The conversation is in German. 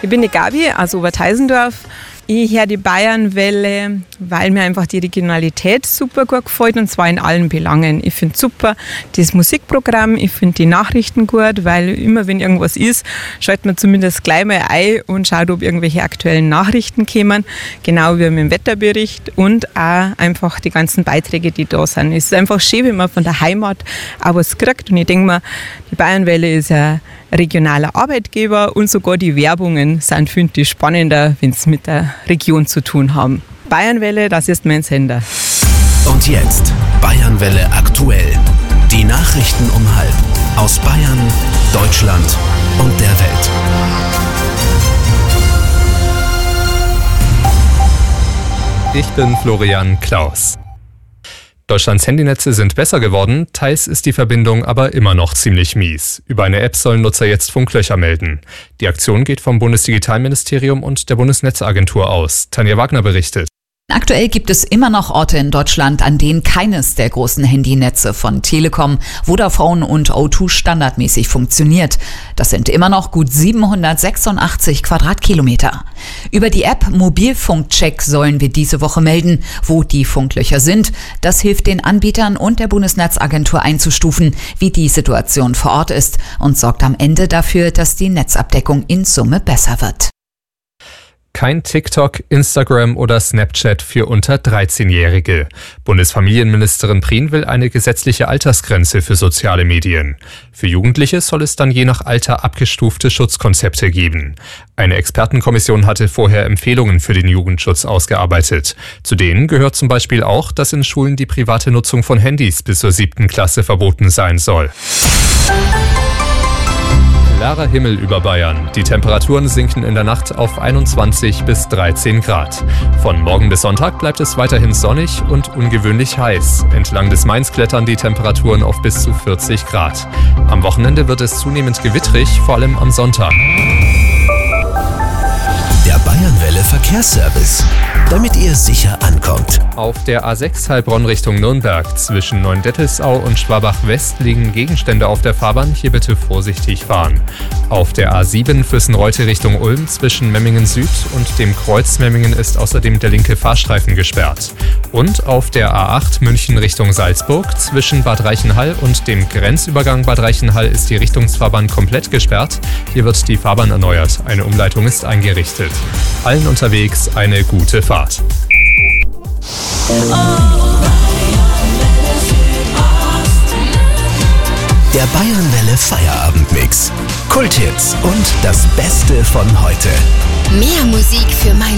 Ich bin die Gabi aus Oberteisendorf. Ich höre die Bayernwelle, weil mir einfach die Regionalität super gut gefällt, und zwar in allen Belangen. Ich finde super das Musikprogramm, ich finde die Nachrichten gut, weil immer wenn irgendwas ist, schaltet man zumindest gleich mal ein und schaut, ob irgendwelche aktuellen Nachrichten kommen, genau wie mit dem Wetterbericht, und auch einfach die ganzen Beiträge, die da sind. Es ist einfach schön, wenn man von der Heimat auch was kriegt, und ich denke mir, die Bayernwelle ist ein regionaler Arbeitgeber, und sogar die Werbungen sind, finde ich, spannender, wenn sie mit der Region zu tun haben. Bayernwelle, das ist mein Sender. Und jetzt Bayernwelle aktuell. Die Nachrichten um 12:30 aus Bayern, Deutschland und der Welt. Ich bin Florian Klaus. Deutschlands Handynetze sind besser geworden, teils ist die Verbindung aber immer noch ziemlich mies. Über eine App sollen Nutzer jetzt Funklöcher melden. Die Aktion geht vom Bundesdigitalministerium und der Bundesnetzagentur aus. Tanja Wagner berichtet. Aktuell gibt es immer noch Orte in Deutschland, an denen keines der großen Handynetze von Telekom, Vodafone und O2 standardmäßig funktioniert. Das sind immer noch gut 786 Quadratkilometer. Über die App Mobilfunkcheck sollen wir diese Woche melden, wo die Funklöcher sind. Das hilft den Anbietern und der Bundesnetzagentur einzustufen, wie die Situation vor Ort ist, und sorgt am Ende dafür, dass die Netzabdeckung in Summe besser wird. Kein TikTok, Instagram oder Snapchat für unter 13-Jährige. Bundesfamilienministerin Prien will eine gesetzliche Altersgrenze für soziale Medien. Für Jugendliche soll es dann je nach Alter abgestufte Schutzkonzepte geben. Eine Expertenkommission hatte vorher Empfehlungen für den Jugendschutz ausgearbeitet. Zu denen gehört zum Beispiel auch, dass in Schulen die private Nutzung von Handys bis zur 7. Klasse verboten sein soll. Klarer Himmel über Bayern. Die Temperaturen sinken in der Nacht auf 21 bis 13 Grad. Von morgen bis Sonntag bleibt es weiterhin sonnig und ungewöhnlich heiß. Entlang des Mains klettern die Temperaturen auf bis zu 40 Grad. Am Wochenende wird es zunehmend gewittrig, vor allem am Sonntag. Der Bayernwelle Verkehrsservice, damit ihr sicher ankommt. Auf der A6 Heilbronn Richtung Nürnberg zwischen Neuendettelsau und Schwabach-West liegen Gegenstände auf der Fahrbahn. Hier bitte vorsichtig fahren. Auf der A7 Füssen-Reute Richtung Ulm zwischen Memmingen Süd und dem Kreuz Memmingen ist außerdem der linke Fahrstreifen gesperrt. Und auf der A8 München Richtung Salzburg zwischen Bad Reichenhall und dem Grenzübergang Bad Reichenhall ist die Richtungsfahrbahn komplett gesperrt. Hier wird die Fahrbahn erneuert. Eine Umleitung ist eingerichtet. Allen unterwegs eine gute Fahrt. Der Bayernwelle Feierabendmix. Kulthits und das Beste von heute. Mehr Musik für meine